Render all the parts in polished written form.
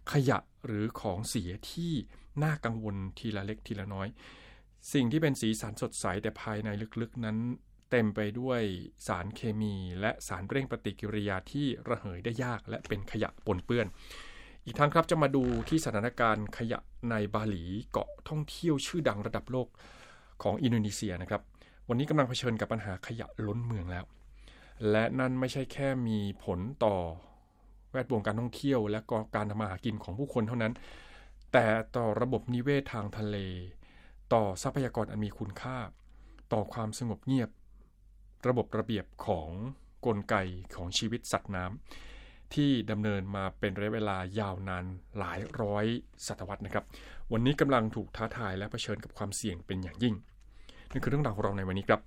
ขยะหรือของเสียที่น่ากังวลทีละเล็กทีละน้อยสิ่งที่เป็นสีสันสดใสแต่ภายในลึกๆนั้นเต็มไปด้วยสารเคมีและสารเร่งปฏิกิริยาที่ระเหยได้ยากและเป็นขยะปนเปื้อนอีกทั้งครับจะมาดูที่สถานการณ์ขยะในบาหลีเกาะท่องเที่ยวชื่อดังระดับโลกของอินโดนีเซียนะครับวันนี้กำลังเผชิญกับปัญหาขยะล้นเมืองแล้วและนั่นไม่ใช่แค่มีผลต่อแวดวงการท่องเที่ยวและการทำมาหากินของผู้คนเท่านั้นแต่ต่อระบบนิเวศทางทะเลต่อทรัพยากรอันมีคุณค่าต่อความสงบเงียบระบบระเบียบของกลไกของชีวิตสัตว์น้ำที่ดำเนินมาเป็นระยะเวลายาวนานหลายร้อยศตวรรษนะครับวันนี้กำลังถูกท้าทายและเผชิญกับความเสี่ยงเป็นอย่างยิ่งนี่คือเรื่องราวของเราในวันนี้ครับ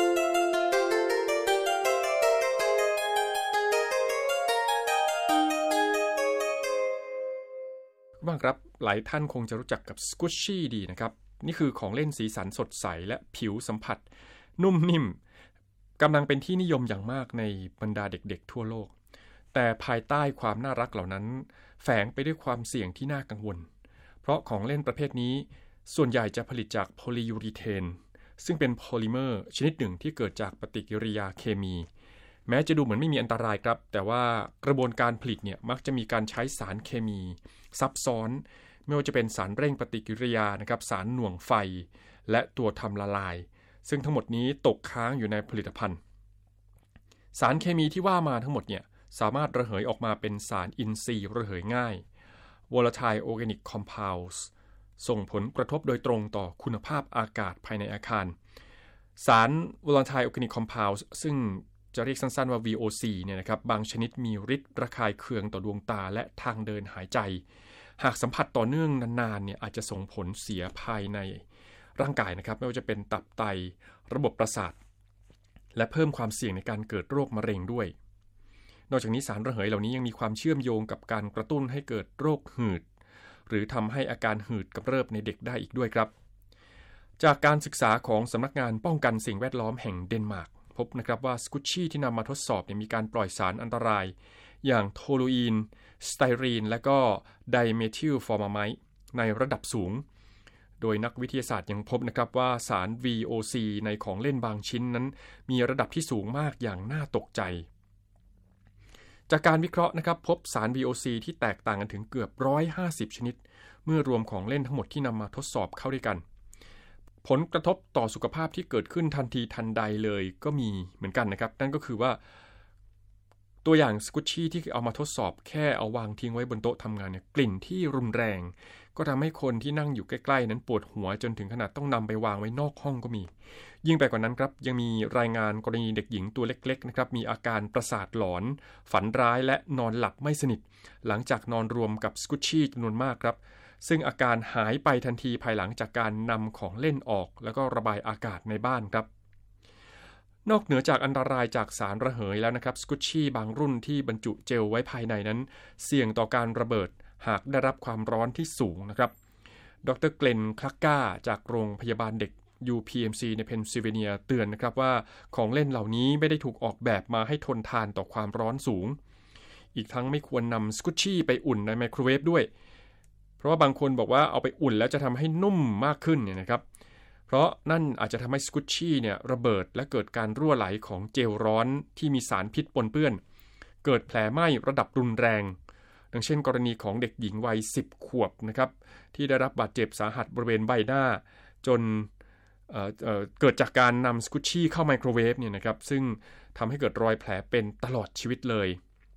บ้างครับหลายท่านคงจะรู้จักกับสกูชชี่ดีนะครับนี่คือของเล่นสีสันสดใสและผิวสัมผัสนุ่มนิ่มกำลังเป็นที่นิยมอย่างมากในบรรดาเด็กๆทั่วโลกแต่ภายใต้ความน่ารักเหล่านั้นแฝงไปด้วยความเสี่ยงที่น่ากังวลเพราะของเล่นประเภทนี้ส่วนใหญ่จะผลิตจากโพลียูรีเทนซึ่งเป็นโพลิเมอร์ชนิดหนึ่งที่เกิดจากปฏิกิริยาเคมีแม้จะดูเหมือนไม่มีอันตรายครับแต่ว่ากระบวนการผลิตเนี่ยมักจะมีการใช้สารเคมีซับซ้อนไม่ว่าจะเป็นสารเร่งปฏิกิริยานะครับสารหน่วงไฟและตัวทำละลายซึ่งทั้งหมดนี้ตกค้างอยู่ในผลิตภัณฑ์สารเคมีที่ว่ามาทั้งหมดเนี่ยสามารถระเหยออกมาเป็นสารอินทรีย์ระเหยง่าย volatile organic compounds ส่งผลกระทบโดยตรงต่อคุณภาพอากาศภายในอาคารสาร volatile organic compounds ซึ่งจะเรียกสั้นๆว่า VOC เนี่ยนะครับบางชนิดมีฤทธิ์ระคายเคืองต่อดวงตาและทางเดินหายใจหากสัมผัสต่อเนื่องนานๆเนี่ยอาจจะส่งผลเสียภายในร่างกายนะครับไม่ว่าจะเป็นตับไตระบบประสาทและเพิ่มความเสี่ยงในการเกิดโรคมะเร็งด้วยนอกจากนี้สารระเหยเหล่านี้ยังมีความเชื่อมโยงกับการกระตุ้นให้เกิดโรคหืดหรือทำให้อาการหืดกำเริบในเด็กได้อีกด้วยครับจากการศึกษาของสำนักงานป้องกันสิ่งแวดล้อมแห่งเดนมาร์กพบนะครับว่าสกูชชี่ที่นำมาทดสอบมีการปล่อยสารอันตรายอย่างโทลูอีนสไตรีนและก็ไดเมทิลฟอร์มาไมด์ในระดับสูงโดยนักวิทยาศาสตร์ยังพบนะครับว่าสาร VOC ในของเล่นบางชิ้นนั้นมีระดับที่สูงมากอย่างน่าตกใจจากการวิเคราะห์นะครับพบสาร VOC ที่แตกต่างกันถึงเกือบ150ชนิดเมื่อรวมของเล่นทั้งหมดที่นำมาทดสอบเข้าด้วยกันผลกระทบต่อสุขภาพที่เกิดขึ้นทันทีทันใดเลยก็มีเหมือนกันนะครับนั่นก็คือว่าตัวอย่างสกูชชี่ที่เอามาทดสอบแค่เอาวางทิ้งไว้บนโต๊ะทำงานเนี่ยกลิ่นที่รุนแรงก็ทำให้คนที่นั่งอยู่ใกล้ๆนั้นปวดหัวจนถึงขนาดต้องนำไปวางไว้นอกห้องก็มียิ่งไปกว่านั้นครับยังมีรายงานกรณีเด็กหญิงตัวเล็กๆนะครับมีอาการประสาทหลอนฝันร้ายและนอนหลับไม่สนิทหลังจากนอนรวมกับสกูชชี่จำนวนมากครับซึ่งอาการหายไปทันทีภายหลังจากการนำของเล่นออกแล้วก็ระบายอากาศในบ้านครับนอกเหนือจากอันตรายจากสารระเหยแล้วนะครับสกูชชี่บางรุ่นที่บรรจุเจลไว้ภายในนั้นเสี่ยงต่อการระเบิดหากได้รับความร้อนที่สูงนะครับดร.เกลนคลักก้าจากโรงพยาบาลเด็ก UPMC ในเพนซิลเวเนียเตือนนะครับว่าของเล่นเหล่านี้ไม่ได้ถูกออกแบบมาให้ทนทานต่อความร้อนสูงอีกทั้งไม่ควรนำสกูชชี่ไปอุ่นในไมโครเวฟด้วยเพราะว่าบางคนบอกว่าเอาไปอุ่นแล้วจะทำให้นุ่มมากขึ้นเนี่ยนะครับเพราะนั่นอาจจะทำให้สกูชชี่เนี่ยระเบิดและเกิดการรั่วไหลของเจลร้อนที่มีสารพิษปนเปื้อนเกิดแผลไหม้ระดับรุนแรงดังเช่นกรณีของเด็กหญิงวัย10ขวบนะครับที่ได้รับบาดเจ็บสาหัสบริเวณใบหน้าจนเกิดจากการนำสกูชชี่เข้าไมโครเวฟเนี่ยนะครับซึ่งทำให้เกิดรอยแผลเป็นตลอดชีวิตเลย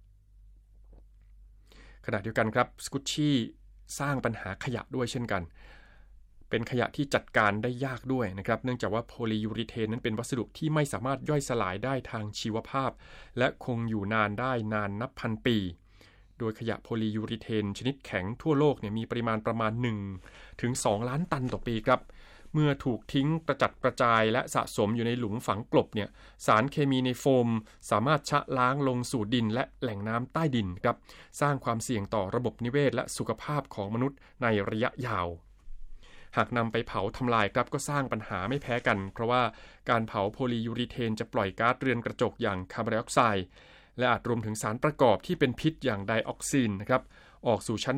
ขณะเดียวกันครับสกูชชี่สร้างปัญหาขยะด้วยเช่นกันเป็นขยะที่จัดการได้ยากด้วยนะครับเนื่องจากว่าโพลียูรีเทนนั้นเป็นวัสดุที่ไม่สามารถย่อยสลายได้ทางชีวภาพและคงอยู่นานได้นานนับพันปีโดยขยะโพลียูรีเทนชนิดแข็งทั่วโลกเนี่ยมีปริมาณประมาณ1 ถึง 2 ล้านตันต่อปีครับเมื่อถูกทิ้งกระจัดกระจายและสะสมอยู่ในหลุมฝังกลบเนี่ยสารเคมีในโฟมสามารถชะล้างลงสู่ดินและแหล่งน้ำใต้ดินครับสร้างความเสี่ยงต่อระบบนิเวศและสุขภาพของมนุษย์ในระยะยาวหากนำไปเผาทำลายครับก็สร้างปัญหาไม่แพ้กันเพราะว่าการเผาโพลียูรีเทนจะปล่อยก๊าซเรือนกระจกอย่างคาร์บอนไดออกไซด์และอาจรวมถึงสารประกอบที่เป็นพิษอย่างไดออกซินนะครับออกสู่ชั้น